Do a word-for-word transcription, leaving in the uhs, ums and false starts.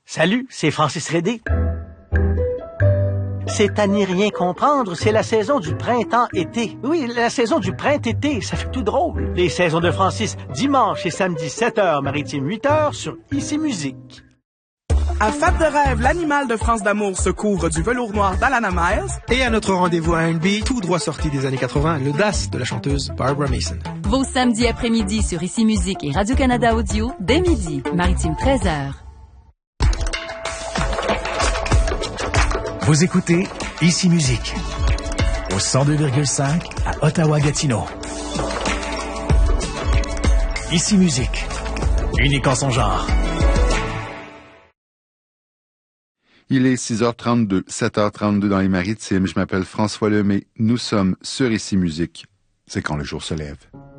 Salut, c'est Francis Rédé. C'est à n'y rien comprendre, c'est la saison du printemps-été. Oui, la saison du printemps-été, ça fait tout drôle. Les saisons de Francis, dimanche et samedi sept heures, maritime huit heures, sur Ici Musique. À Fab de rêve, l'animal de France d'amour se couvre du velours noir d'Alana Miles. Et à notre rendez-vous R and B, tout droit sorti des années quatre-vingts, l'audace de la chanteuse Barbara Mason. Vos samedis après-midi sur Ici Musique et Radio-Canada Audio, dès midi, maritime treize heures. Vous écoutez Ici Musique au cent deux virgule cinq à Ottawa-Gatineau. Ici Musique, unique en son genre. Il est six heures trente-deux, sept heures trente-deux dans les Maritimes. Je m'appelle François Lemay. Nous sommes sur Ici Musique. C'est quand le jour se lève.